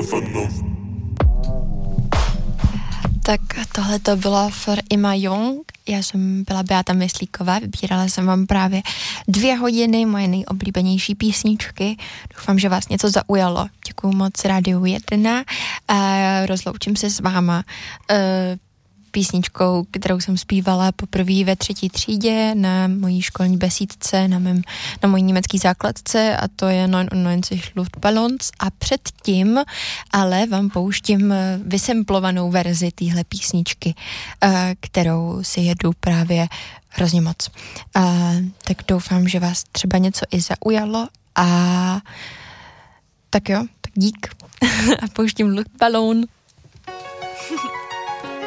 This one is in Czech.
Tak tohle to bylo for Ima Young. Já jsem byla Beata Myslíková, vybírala jsem vám právě 2 hodiny moje nejoblíbenější písničky. Doufám, že vás něco zaujalo. Děkuju moc Rádiu 1 a rozloučím se s váma písničkou, kterou jsem zpívala poprvé ve 3. třídě na mojí školní besídce, na mojí německý základce, a to je 99 Luftballons, a předtím ale vám pouštím vysemplovanou verzi téhle písničky, kterou si jedu právě hrozně moc. Tak doufám, že vás třeba něco i zaujalo, a tak jo, tak dík a pouštím Luftballon.